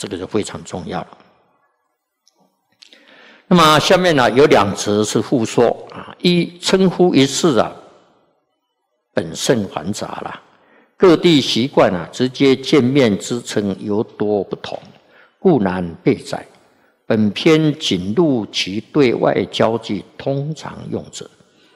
这个就非常重要了。那么下面呢有2则是互说啊，一称呼一事啊，本甚繁杂啦，各地习惯啊，直接见面之称尤多不同，故难备载。本篇仅录其对外交际通常用者。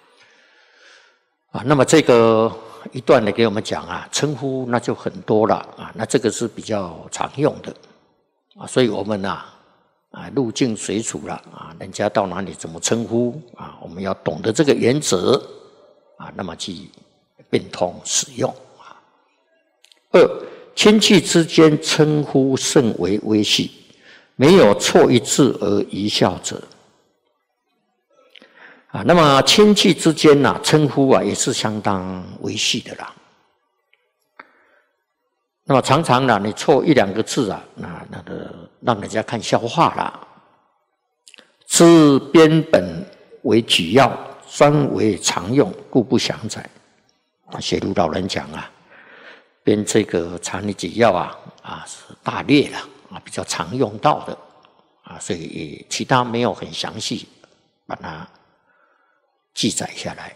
啊，那么这个一段呢给我们讲啊，称呼那就很多了啊，那这个是比较常用的啊，所以我们入境随俗了啊，人家到哪里怎么称呼啊，我们要懂得这个原则啊，那么去变通使用啊。2亲戚之间称呼甚为微细，没有错一字而贻笑者啊。那么亲戚之间称呼也是相当微细的啦。那么常常你错1、2个字那个让人家看笑话啦。知编本为举要，专为常用，故不详载。写如老人讲编这个常理举要是大略了比较常用到的所以其他没有很详细把它记载下来。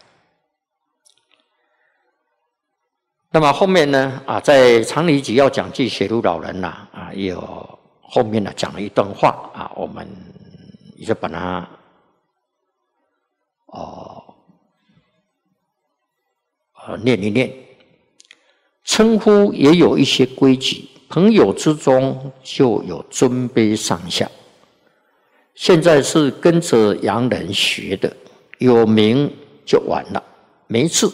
那么后面呢在常理举要讲记写如老人也有后面讲了一段话我们也就把它念一念。称呼也有一些规矩，朋友之中就有尊卑上下。现在是跟着洋人学的，有名就完了，没字。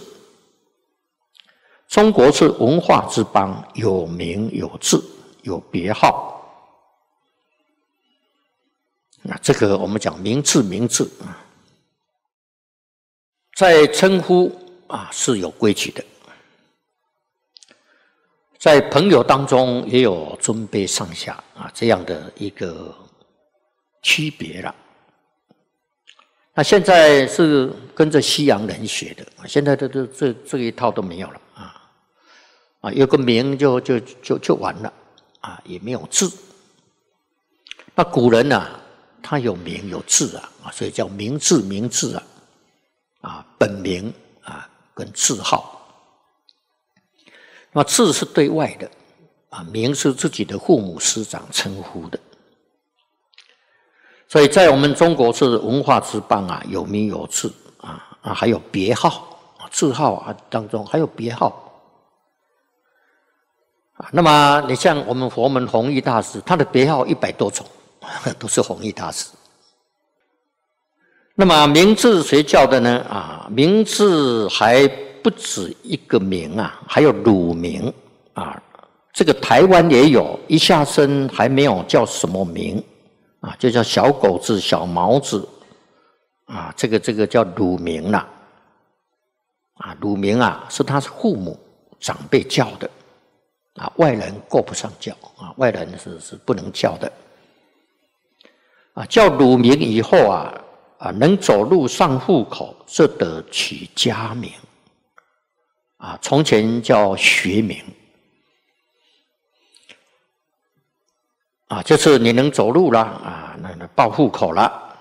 中国是文化之邦，有名有字，有别号。这个我们讲名字在称呼是有规矩的。在朋友当中也有尊卑上下这样的一个区别了。那现在是跟着西洋人学的，现在这一套都没有了有个名就完了也没有字。那古人他有名有字所以叫名字本名跟字号。那么字是对外的名是自己的父母师长称呼的。所以在我们中国是文化之邦有名有字还有别号字号当中还有别号那么你像我们佛门弘一大师，他的别号100多种都是弘一大师。那么名字谁叫的呢名字还不止一个名还有乳名这个台湾也有，一下生还没有叫什么名就叫小狗子、小毛子这个叫乳名了乳名是他父母长辈叫的外人够不上叫外人是不能叫的叫乳名以后能走路上户口，这得取家名从前叫学名就是你能走路了那报户口了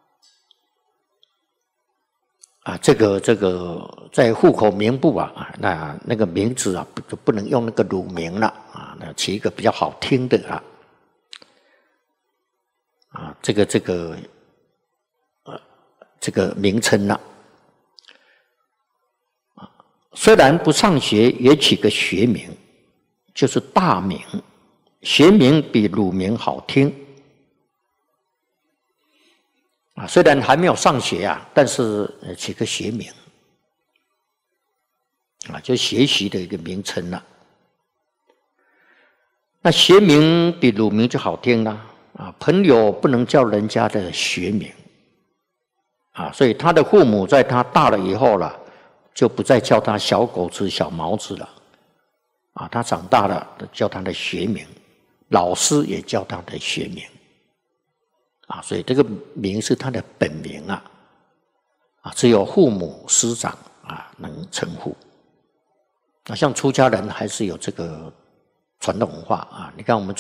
这个在户口名簿那个名字就不能用那个乳名了那起一个比较好听的这个名称了虽然不上学，也取个学名，就是大名。学名比乳名好听虽然还没有上学但是取个学名就学习的一个名称了。那学名比乳名就好听了朋友不能叫人家的学名所以他的父母在他大了以后就不再叫他小狗子、小毛子了他长大了叫他的学名，老师也叫他的学名所以这个名是他的本名只有父母师长能称呼像出家人还是有这个传统文化你看我们